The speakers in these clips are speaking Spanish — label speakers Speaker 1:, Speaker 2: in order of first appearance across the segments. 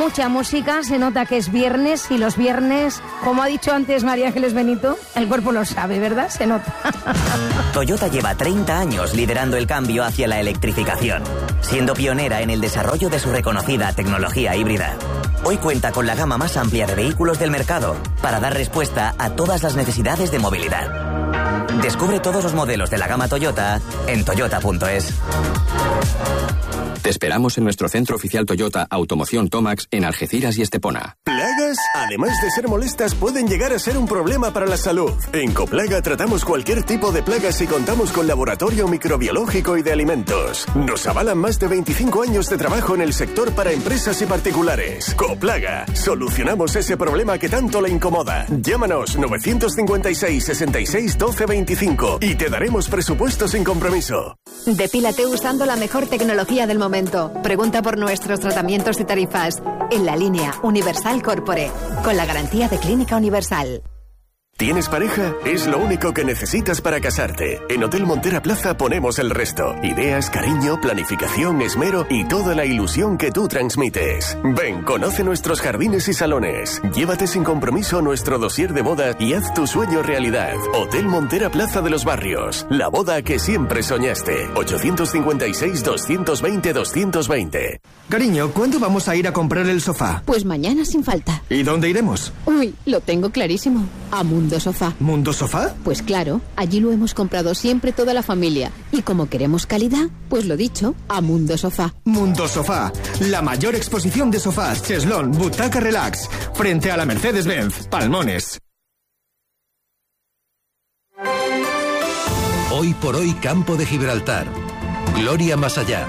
Speaker 1: Mucha música, se nota que es viernes y los viernes, como ha dicho antes María Ángeles Benito, el cuerpo lo sabe, ¿verdad? Se nota.
Speaker 2: Toyota lleva 30 años liderando el cambio hacia la electrificación, siendo pionera en el desarrollo de su reconocida tecnología híbrida. Hoy cuenta con la gama más amplia de vehículos del mercado para dar respuesta a todas las necesidades de movilidad. Descubre todos los modelos de la gama Toyota en toyota.es.
Speaker 3: Te esperamos en nuestro centro oficial Toyota Automoción Tomax en Algeciras y Estepona.
Speaker 4: Plagas, además de ser molestas, pueden llegar a ser un problema para la salud. En Coplaga tratamos cualquier tipo de plagas y contamos con laboratorio microbiológico y de alimentos. Nos avalan más de 25 años de trabajo en el sector para empresas y particulares. Coplaga, solucionamos ese problema que tanto le incomoda. Llámanos 956 66 12 25 y te daremos presupuesto sin compromiso.
Speaker 5: Depílate usando la mejor tecnología del momento. Pregunta por nuestros tratamientos y tarifas en la línea Universal Corpore, con la garantía de Clínica Universal.
Speaker 4: ¿Tienes pareja? Es lo único que necesitas para casarte. En Hotel Montera Plaza ponemos el resto. Ideas, cariño, planificación, esmero y toda la ilusión que tú transmites. Ven, conoce nuestros jardines y salones. Llévate sin compromiso nuestro dossier de boda y haz tu sueño realidad. Hotel Montera Plaza de los Barrios. La boda que siempre soñaste. 856-220-220.
Speaker 6: Cariño, ¿cuándo vamos a ir a comprar el sofá?
Speaker 7: Pues mañana sin falta.
Speaker 6: ¿Y dónde iremos?
Speaker 7: Uy, lo tengo clarísimo. A Mundo Sofá.
Speaker 6: ¿Mundo Sofá?
Speaker 7: Pues claro, allí lo hemos comprado siempre toda la familia. Y como queremos calidad, pues lo dicho, a Mundo Sofá.
Speaker 6: Mundo Sofá, la mayor exposición de sofás, cheslón, butaca relax, frente a la Mercedes-Benz, Palmones.
Speaker 8: Hoy por hoy, Campo de Gibraltar. Gloria más allá.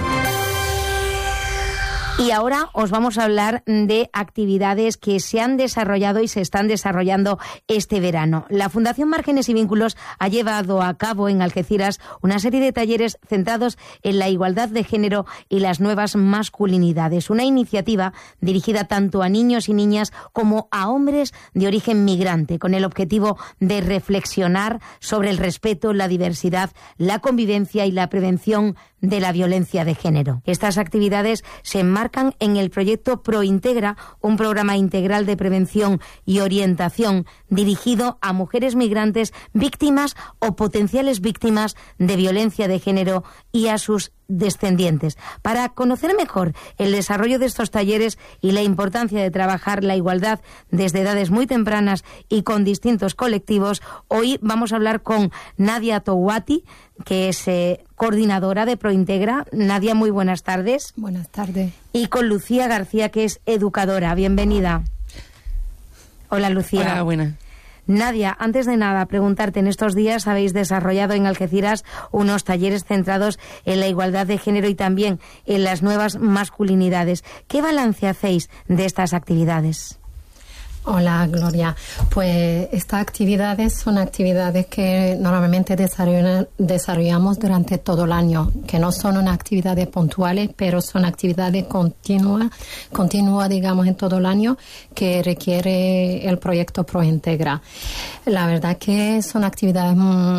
Speaker 1: Y ahora os vamos a hablar de actividades que se han desarrollado y se están desarrollando este verano. La Fundación Márgenes y Vínculos ha llevado a cabo en Algeciras una serie de talleres centrados en la igualdad de género y las nuevas masculinidades. Una iniciativa dirigida tanto a niños y niñas como a hombres de origen migrante, con el objetivo de reflexionar sobre el respeto, la diversidad, la convivencia y la prevención de la violencia de género. Estas actividades se enmarcan en el proyecto ProIntegra, un programa integral de prevención y orientación dirigido a mujeres migrantes víctimas o potenciales víctimas de violencia de género y a sus descendientes. Para conocer mejor el desarrollo de estos talleres y la importancia de trabajar la igualdad desde edades muy tempranas y con distintos colectivos, hoy vamos a hablar con Nadia Towati, que es coordinadora de ProIntegra. Nadia, muy buenas tardes.
Speaker 9: Buenas tardes.
Speaker 1: Y con Lucía García, que es educadora. Bienvenida. Hola, Lucía.
Speaker 9: Hola, buenas.
Speaker 1: Nadia, antes de nada, preguntarte, en estos días habéis desarrollado en Algeciras unos talleres centrados en la igualdad de género y también en las nuevas masculinidades. ¿Qué balance hacéis de estas actividades?
Speaker 9: Hola, Gloria. Pues estas actividades son actividades que normalmente desarrollamos durante todo el año, que no son unas actividades puntuales, pero son actividades continuas, digamos, en todo el año, que requiere el proyecto ProIntegra. La verdad que son actividades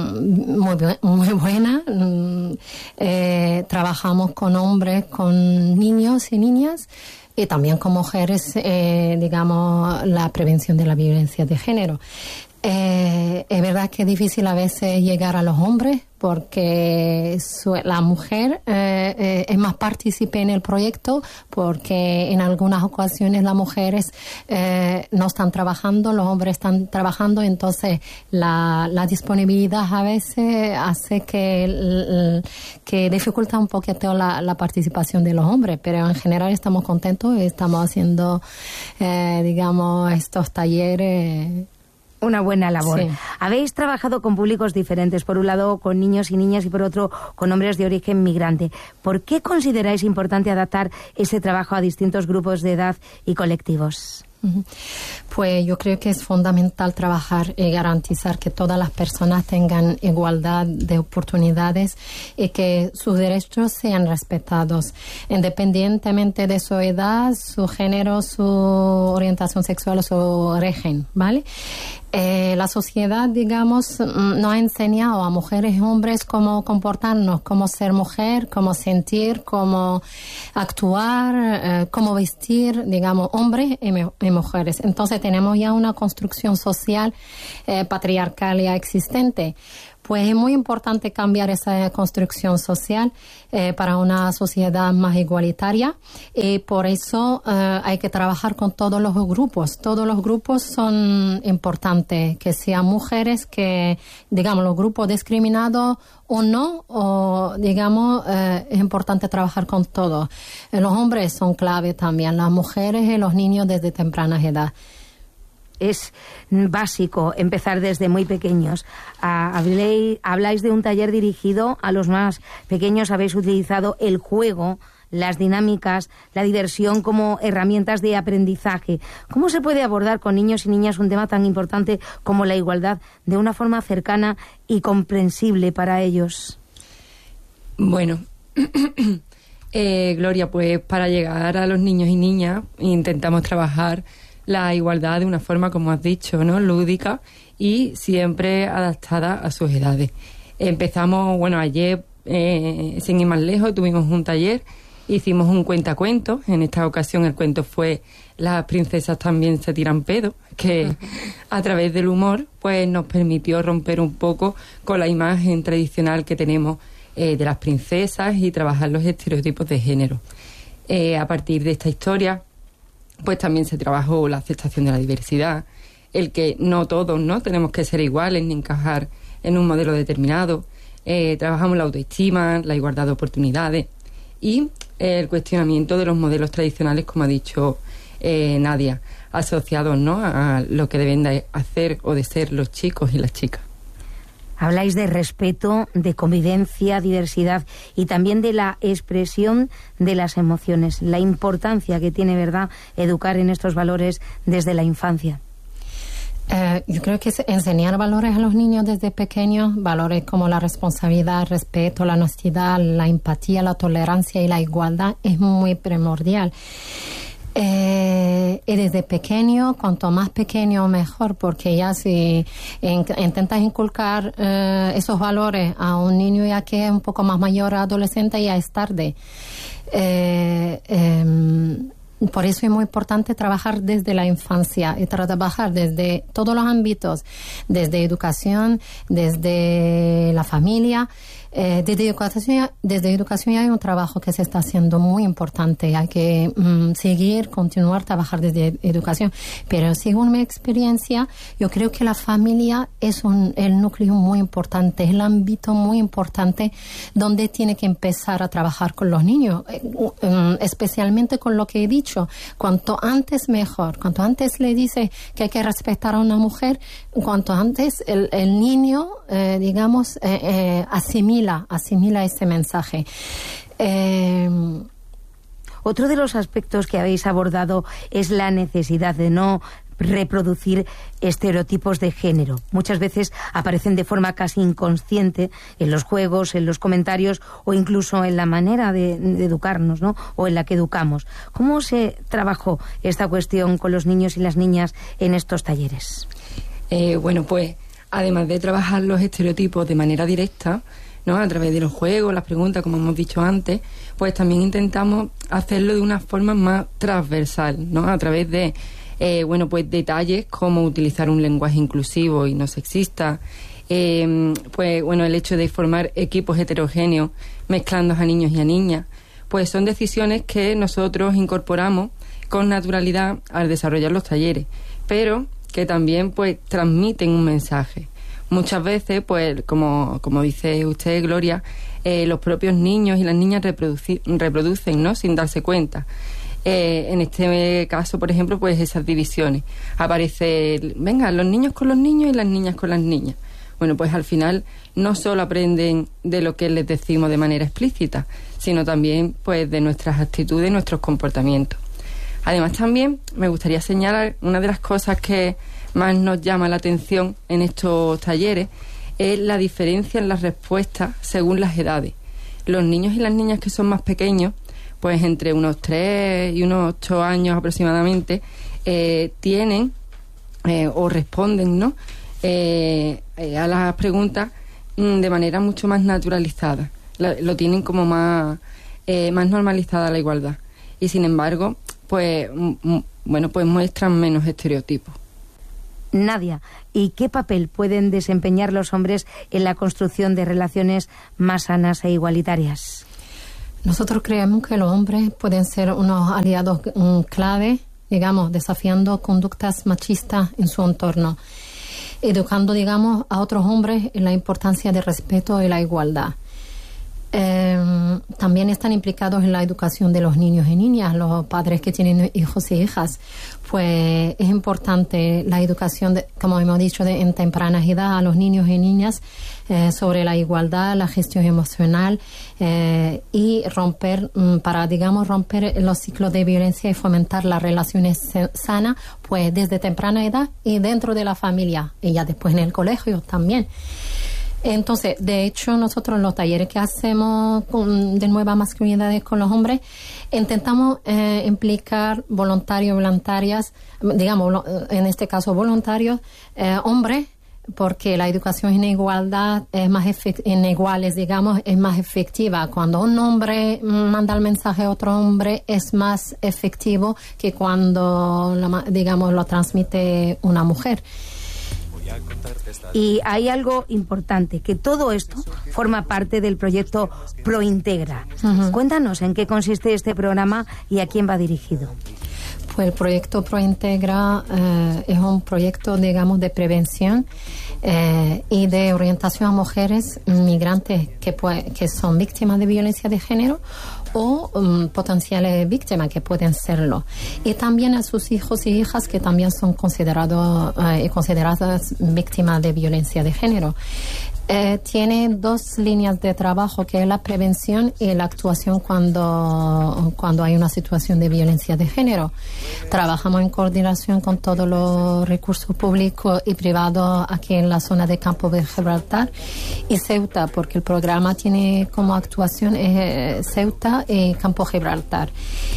Speaker 9: muy buenas. Trabajamos con hombres, con niños y niñas, y también con mujeres, digamos, la prevención de la violencia de género. Es verdad que es difícil a veces llegar a los hombres porque la mujer es más partícipe en el proyecto, porque en algunas ocasiones las mujeres no están trabajando, los hombres están trabajando, entonces la disponibilidad a veces hace que dificulta un poquito la participación de los hombres, pero en general estamos contentos y estamos haciendo, digamos, estos talleres.
Speaker 1: Una buena labor.
Speaker 9: Sí.
Speaker 1: Habéis trabajado con públicos diferentes, por un lado con niños y niñas y por otro con hombres de origen migrante. ¿Por qué consideráis importante adaptar ese trabajo a distintos grupos de edad y colectivos?
Speaker 9: Pues yo creo que es fundamental trabajar y garantizar que todas las personas tengan igualdad de oportunidades y que sus derechos sean respetados, independientemente de su edad, su género, su orientación sexual o su origen, ¿vale? La sociedad, digamos, nos ha enseñado a mujeres y hombres cómo comportarnos, cómo ser mujer, cómo sentir, cómo actuar, cómo vestir, digamos, hombres y mujeres. Entonces tenemos ya una construcción social patriarcal ya existente. Pues es muy importante cambiar esa construcción social para una sociedad más igualitaria. Por eso hay que trabajar con todos los grupos. Todos los grupos son importantes, que sean mujeres, que, digamos, los grupos discriminados o no, o, digamos, es importante trabajar con todos. Los hombres son clave también, las mujeres y los niños desde temprana edad.
Speaker 1: Es básico empezar desde muy pequeños. Habláis de un taller dirigido a los más pequeños, habéis utilizado el juego, las dinámicas, la diversión como herramientas de aprendizaje. ¿Cómo se puede abordar con niños y niñas un tema tan importante como la igualdad de una forma cercana y comprensible para ellos?
Speaker 10: Bueno, Gloria, pues para llegar a los niños y niñas intentamos trabajar la igualdad de una forma, como has dicho, ¿no?, lúdica y siempre adaptada a sus edades. Empezamos, bueno, ayer, sin ir más lejos, tuvimos un taller, hicimos un cuentacuentos. En esta ocasión el cuento fue Las princesas también se tiran pedo, que a través del humor pues nos permitió romper un poco con la imagen tradicional que tenemos de las princesas y trabajar los estereotipos de género. A partir de esta historia pues también se trabajó la aceptación de la diversidad, el que no todos, ¿no?, tenemos que ser iguales ni encajar en un modelo determinado. Trabajamos la autoestima, la igualdad de oportunidades y el cuestionamiento de los modelos tradicionales, como ha dicho Nadia, asociados, ¿no?, a lo que deben de hacer o de ser los chicos y las chicas.
Speaker 1: Habláis de respeto, de convivencia, diversidad y también de la expresión de las emociones, la importancia que tiene, ¿verdad?, educar en estos valores desde la infancia.
Speaker 9: Yo creo que enseñar valores a los niños desde pequeños, valores como la responsabilidad, el respeto, la honestidad, la empatía, la tolerancia y la igualdad es muy primordial. Y desde pequeño, cuanto más pequeño mejor, porque ya si intentas inculcar esos valores a un niño ya que es un poco más mayor, adolescente, ya es tarde. Por eso es muy importante trabajar desde la infancia y trabajar desde todos los ámbitos, desde educación, desde la familia. Desde educación hay un trabajo que se está haciendo muy importante. Hay que continuar a trabajar desde educación. Pero según mi experiencia, yo creo que la familia es el núcleo muy importante, el ámbito muy importante donde tiene que empezar a trabajar con los niños, especialmente con lo que he dicho. Cuanto antes mejor. Cuanto antes le dice que hay que respetar a una mujer, cuanto antes el niño, digamos, asimila ese mensaje.
Speaker 1: Otro de los aspectos que habéis abordado es la necesidad de no reproducir estereotipos de género. Muchas veces aparecen de forma casi inconsciente en los juegos, en los comentarios o incluso en la manera de educarnos, ¿no?, o en la que educamos. ¿Cómo se trabajó esta cuestión con los niños y las niñas en estos talleres?
Speaker 10: Bueno, pues además de trabajar los estereotipos de manera directa, ¿no?, a través de los juegos, las preguntas, como hemos dicho antes, pues también intentamos hacerlo de una forma más transversal, ¿no?, a través de pues detalles como utilizar un lenguaje inclusivo y no sexista, pues bueno, el hecho de formar equipos heterogéneos mezclando a niños y a niñas, pues son decisiones que nosotros incorporamos con naturalidad al desarrollar los talleres, pero que también pues transmiten un mensaje. Muchas veces, pues como dice usted, Gloria, los propios niños y las niñas reproducen, ¿no?, sin darse cuenta. En este caso, por ejemplo, pues esas divisiones. Aparece, venga, los niños con los niños y las niñas con las niñas. Bueno, pues al final no solo aprenden de lo que les decimos de manera explícita, sino también pues de nuestras actitudes y nuestros comportamientos. Además, también me gustaría señalar una de las cosas que más nos llama la atención en estos talleres es la diferencia en las respuestas según las edades. Los niños y las niñas que son más pequeños, pues entre unos 3 y unos 8 años aproximadamente, tienen o responden, ¿no? A las preguntas de manera mucho más naturalizada. Lo tienen como más normalizada la igualdad. Y sin embargo, pues muestran menos estereotipos.
Speaker 1: Nadia, ¿y qué papel pueden desempeñar los hombres en la construcción de relaciones más sanas e igualitarias?
Speaker 9: Nosotros creemos que los hombres pueden ser unos aliados clave, digamos, desafiando conductas machistas en su entorno, educando, digamos, a otros hombres en la importancia del respeto y la igualdad. También están implicados en la educación de los niños y niñas, los padres que tienen hijos y hijas. Pues es importante la educación, como hemos dicho, en temprana edad a los niños y niñas sobre la igualdad, la gestión emocional y romper los ciclos de violencia y fomentar las relaciones sanas, pues desde temprana edad y dentro de la familia y ya después en el colegio también. Entonces, de hecho, nosotros en los talleres que hacemos de nuevas masculinidades con los hombres, intentamos implicar voluntarios, voluntarias, digamos, en este caso voluntarios, hombres, porque la educación en igualdad es más en iguales, digamos, es más efectiva. Cuando un hombre manda el mensaje a otro hombre es más efectivo que cuando, digamos, lo transmite una mujer.
Speaker 1: Y hay algo importante, que todo esto forma parte del proyecto Prointegra. Cuéntanos en qué consiste este programa y a quién va dirigido.
Speaker 9: Pues el proyecto Prointegra es un proyecto, digamos, de prevención y de orientación a mujeres migrantes que son víctimas de violencia de género o potenciales víctimas que pueden serlo. Y también a sus hijos y hijas que también son consideradas víctimas de violencia de género. Tiene dos líneas de trabajo, que es la prevención y la actuación cuando hay una situación de violencia de género. Trabajamos en coordinación con todos los recursos públicos y privados aquí en la zona de Campo de Gibraltar y Ceuta, porque el programa tiene como actuación Ceuta y Campo Gibraltar.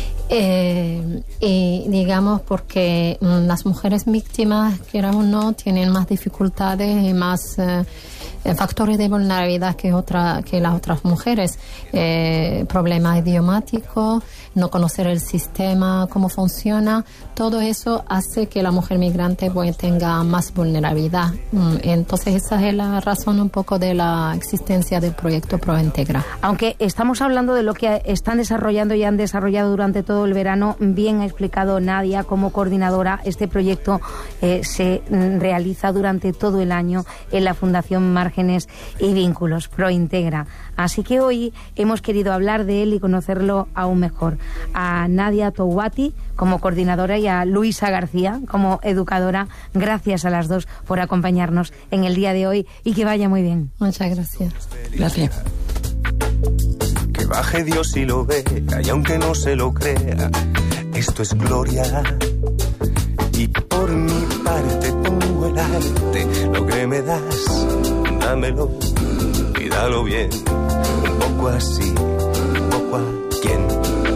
Speaker 9: Y digamos porque las mujeres víctimas, quieran o no, tienen más dificultades y más factores de vulnerabilidad que las otras mujeres, problemas idiomáticos, no conocer el sistema, cómo funciona, todo eso hace que la mujer migrante tenga más vulnerabilidad. Entonces esa es la razón un poco de la existencia del proyecto Prointegra.
Speaker 1: Aunque estamos hablando de lo que están desarrollando y han desarrollado durante todo el verano, bien ha explicado Nadia como coordinadora, este proyecto se realiza durante todo el año en la Fundación Márgenes y Vínculos, Prointegra. Así que hoy hemos querido hablar de él y conocerlo aún mejor. A Nadia Touati como coordinadora y a Luisa García como educadora. Gracias a las dos por acompañarnos en el día de hoy y que vaya muy bien.
Speaker 9: Muchas gracias.
Speaker 10: Gracias.
Speaker 11: Que baje Dios y lo vea, y aunque no se lo crea, esto es gloria. Y por mi parte pongo el arte, lo que me das, dámelo y dalo bien, un poco así.